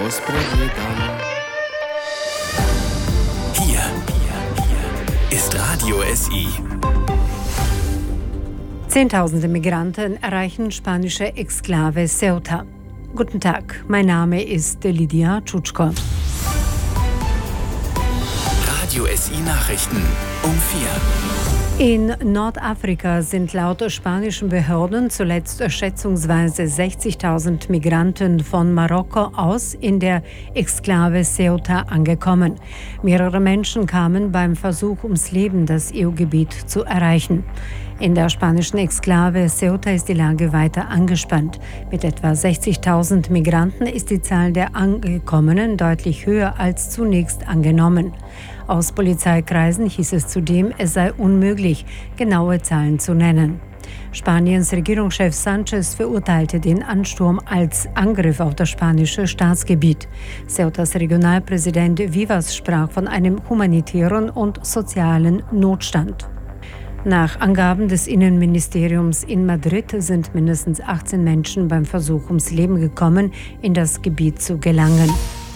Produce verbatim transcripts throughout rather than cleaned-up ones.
spregledam. Hier, hier, hier ist Radio S I. Zehntausende Migranten erreichen spanische Exklave Ceuta. Guten Tag, mein Name ist Lydia Tschutschko. Radio S I Nachrichten um vier. In Nordafrika sind laut spanischen Behörden zuletzt schätzungsweise sechzigtausend Migranten von Marokko aus in der Exklave Ceuta angekommen. Mehrere Menschen kamen beim Versuch ums Leben, das E U-Gebiet zu erreichen. In der spanischen Exklave Ceuta ist die Lage weiter angespannt. Mit etwa sechzigtausend Migranten ist die Zahl der Angekommenen deutlich höher als zunächst angenommen. Aus Polizeikreisen hieß es zudem, es sei unmöglich, genaue Zahlen zu nennen. Spaniens Regierungschef Sánchez verurteilte den Ansturm als Angriff auf das spanische Staatsgebiet. Ceutas Regionalpräsident Vivas sprach von einem humanitären und sozialen Notstand. Nach Angaben des Innenministeriums in Madrid sind mindestens achtzehn Menschen beim Versuch ums Leben gekommen, in das Gebiet zu gelangen.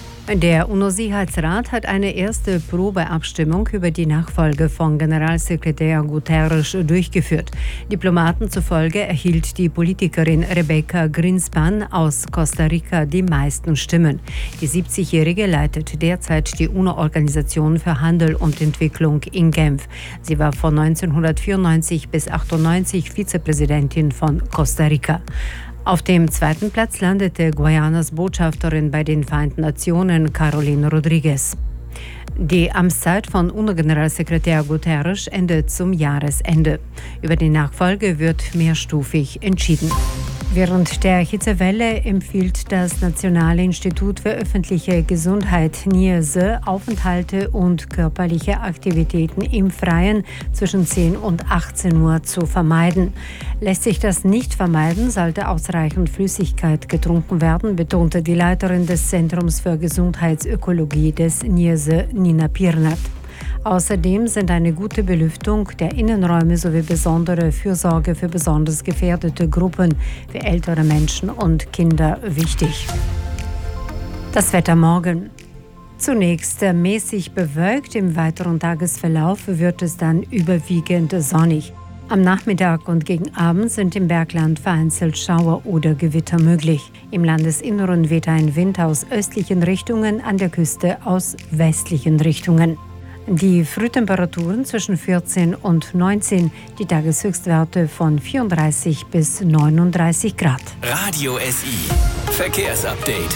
Der UNO-Sicherheitsrat hat eine erste Probeabstimmung über die Nachfolge von Generalsekretär Guterres durchgeführt. Diplomaten zufolge erhielt die Politikerin Rebecca Greenspan aus Costa Rica die meisten Stimmen. Die siebzigjährige leitet derzeit die UNO-Organisation für Handel und Entwicklung in Genf. Sie war von neunzehnhundertvierundneunzig bis achtundneunzig Vizepräsidentin von Costa Rica. Auf dem zweiten Platz landete Guayanas Botschafterin bei den Vereinten Nationen, Caroline Rodriguez. Die Amtszeit von UNO-Generalsekretär Guterres endet zum Jahresende. Über die Nachfolge wird mehrstufig entschieden. Während der Hitzewelle empfiehlt das Nationale Institut für öffentliche Gesundheit N I E S E Aufenthalte und körperliche Aktivitäten im Freien zwischen zehn und achtzehn Uhr zu vermeiden. Lässt sich das nicht vermeiden, sollte ausreichend Flüssigkeit getrunken werden, betonte die Leiterin des Zentrums für Gesundheitsökologie des N I E S E, Nina Pirnat. Außerdem sind eine gute Belüftung der Innenräume sowie besondere Fürsorge für besonders gefährdete Gruppen, für ältere Menschen und Kinder wichtig. Das Wetter morgen. Zunächst mäßig bewölkt, im weiteren Tagesverlauf wird es dann überwiegend sonnig. Am Nachmittag und gegen Abend sind im Bergland vereinzelt Schauer oder Gewitter möglich. Im Landesinneren weht ein Wind aus östlichen Richtungen, an der Küste aus westlichen Richtungen. Die Frühtemperaturen zwischen vierzehn und neunzehn, die Tageshöchstwerte von vierunddreißig bis neununddreißig Grad. Radio S I Verkehrsupdate.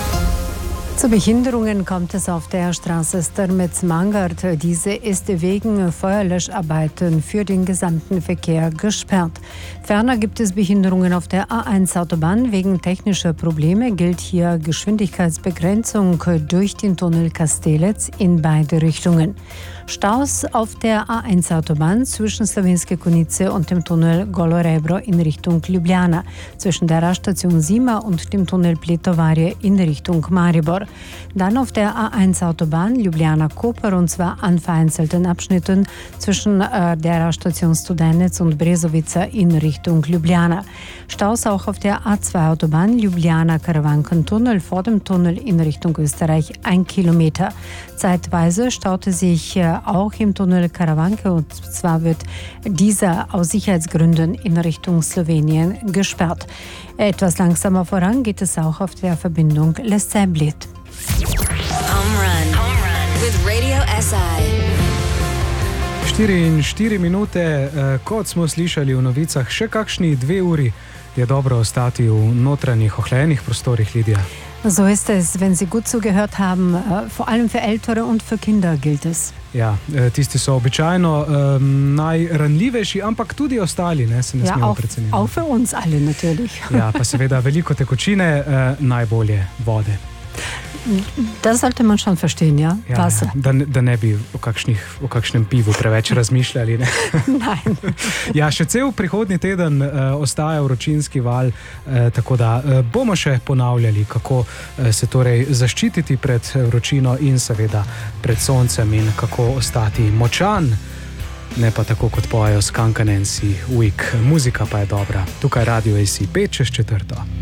Zu Behinderungen kommt es auf der Straße Strmec-Mangart. Diese ist wegen Feuerlöscharbeiten für den gesamten Verkehr gesperrt. Ferner gibt es Behinderungen auf der A eins Autobahn. Wegen technischer Probleme gilt hier Geschwindigkeitsbegrenzung durch den Tunnel Kastelec in beide Richtungen. Staus auf der A eins Autobahn zwischen Slovenske Konjice und dem Tunnel Golo Rebro in Richtung Ljubljana, zwischen der Raststation Zima und dem Tunnel Pletovarje in Richtung Maribor. Dann auf der A eins Autobahn Ljubljana-Koper, und zwar an vereinzelten Abschnitten zwischen äh, der Raststation Studenec und Brezovica in Richtung Ljubljana. Staus auch auf der A zwei Autobahn Ljubljana-Karawanken-Tunnel vor dem Tunnel in Richtung Österreich, ein Kilometer. Zeitweise staute sich äh, auch im Tunnel Karawanke, und zwar wird dieser aus Sicherheitsgründen in Richtung Slowenien gesperrt. Etwas langsamer voran geht es auch auf der Verbindung Les-Sablet. Home Run. Home Run with Radio S I. štiriinštiri minute, eh, kot smo slišali v novicah, še kakšni dve uri je dobro ostati v notranjih ohlajenih prostorih, Lydia. So ist es, wenn Sie gut zugehört haben, vor allem für Ältere und für Kinder gilt es. Ja, tisti so običajno um, najranljivejši, ampak tudi ostali, ne, se ne ja, smemo auch, precenjevati. Auch für uns alle natürlich. Ja, pa seveda veliko tekočine, uh, najbolje vode. Das sollte man schon verstehen, ja? Ja, Wasser. Ja, da, da ne bi o, kakšnih, o kakšnem pivu preveč razmišljali. Ne? Nein. Ja, še cel prihodnji teden uh, ostaja vročinski val, uh, tako da uh, bomo še ponavljali, kako uh, se torej zaščititi pred vročino in seveda pred soncem in kako ostati močan. Ne pa tako, kot pojejo Skankanensi, Week. Muzika pa je dobra. Tukaj Radio S I pet čez četrto.